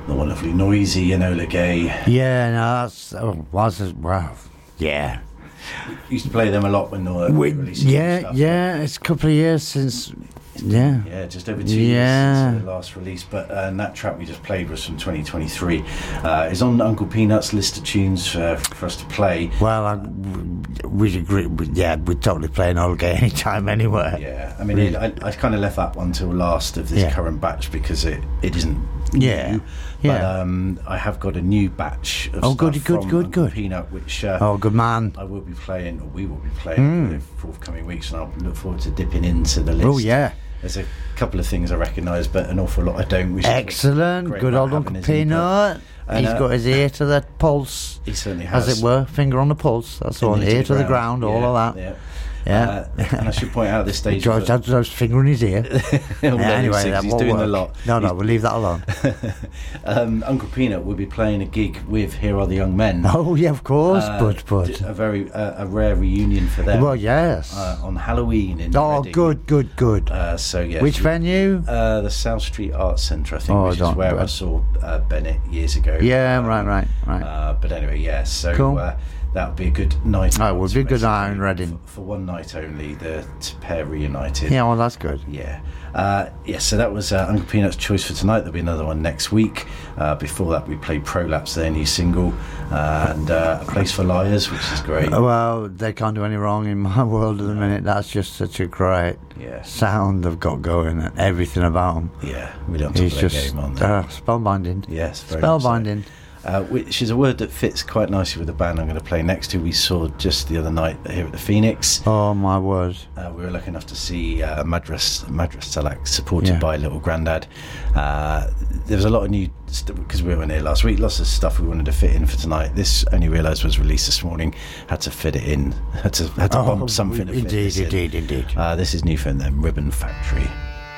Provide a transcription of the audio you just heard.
the wonderfully noisy Enola Gay. Yeah, no, yeah. We used to play them a lot when they were releasing stuff. Yeah, it's a couple of years since. Yeah, just over 2 years since the last release. But and that track we just played was from 2023. It's on Uncle Peanut's list of tunes for us to play. Well, we agree. We'd totally play Enola Gay anytime, anywhere. Yeah, I mean, I kind of left that one till last of this current batch because it isn't new. But I have got a new batch of stuff from Uncle Peanut, which good man. I will be playing, or we will be playing in the forthcoming weeks, and I'll look forward to dipping into the list. Oh yeah. There's a couple of things I recognise, but an awful lot I don't. Excellent, good old Uncle Peanut. He's got his ear to the pulse. He certainly has. As it were, finger on the pulse. That's all, ear to the ground, all of that. Yeah. Yeah. And I should point out at this stage... George had his finger in his ear. Anyway, he's doing a lot. No, we'll leave that alone. Uncle Peanut will be playing a gig with Here Are the Young Men. Oh, yeah, of course, but a very a rare reunion for them. Well, yes. On Halloween in Reading. Good. So, yes. Which venue? The South Street Arts Centre, I think, which is where I saw Bennett years ago. Yeah, right. But anyway, yeah, so... Cool. That would be a good night. Oh, it would be a good night in Reading. For one night only, the pair reunited. Yeah, well, that's good. Yeah. So that was Uncle Peanut's choice for tonight. There'll be another one next week. Before that, we played Prolapse, their new single, and A Place for Liars, which is great. Well, they can't do any wrong in my world at the minute. That's just such a great sound they've got going and everything about them. Yeah, we don't talk about game on there. Spellbinding. Yes, very spellbinding. So. Which is a word that fits quite nicely with the band I'm going to play next to. We saw just the other night here at the Phoenix. Oh my word! We were lucky enough to see Madras Salak supported by Little Grandad. There was a lot of new because we were here last week. Lots of stuff we wanted to fit in for tonight. This only realised was released this morning. Had to fit it in. Had to bump something. To fit indeed. This is new from them, Ribbon Factory.